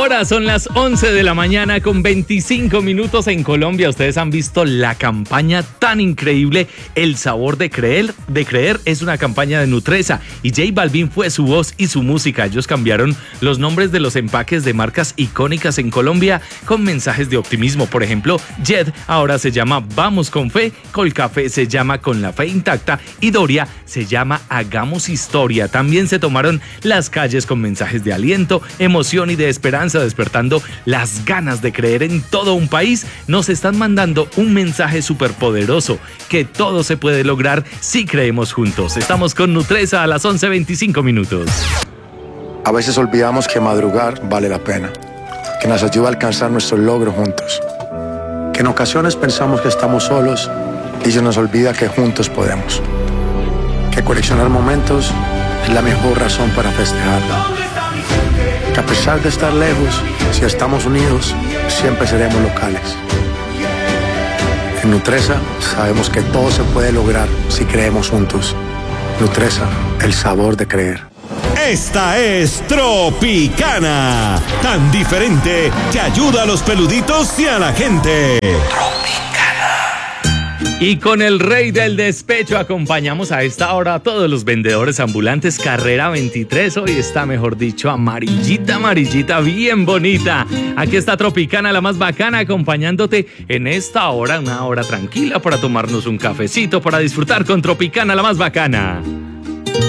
hora, son las 11 de la mañana con 25 minutos en Colombia. Ustedes han visto la campaña tan increíble, El Sabor de Creer. Es una campaña de Nutresa y J Balvin fue su voz y su música. Ellos cambiaron los nombres de los empaques de marcas icónicas en Colombia con mensajes de optimismo. Por ejemplo, Jet ahora se llama Vamos con Fe, Colcafé se llama Con la Fe Intacta y Doria se llama Hagamos Historia. También se tomaron las calles con mensajes de aliento, emoción y de esperanza, despertando las ganas de creer en todo un país. Nos están mandando un mensaje súper poderoso, que todo se puede lograr si creemos juntos. Estamos con Nutresa a las 11:25 minutos. A veces olvidamos que madrugar vale la pena, que nos ayuda a alcanzar nuestros logros juntos, que en ocasiones pensamos que estamos solos y se nos olvida que juntos podemos, que coleccionar momentos es la mejor razón para festejarlo, que a pesar de estar lejos, si estamos unidos, siempre seremos locales. En Nutresa sabemos que todo se puede lograr si creemos juntos. Nutresa, el sabor de creer. Esta es Tropicana, tan diferente que ayuda a los peluditos y a la gente. Y con el rey del despecho acompañamos a esta hora a todos los vendedores ambulantes. Carrera 23, hoy está, mejor dicho, amarillita, bien bonita. Aquí está Tropicana, la más bacana, acompañándote en esta hora, una hora tranquila para tomarnos un cafecito, para disfrutar con Tropicana, la más bacana.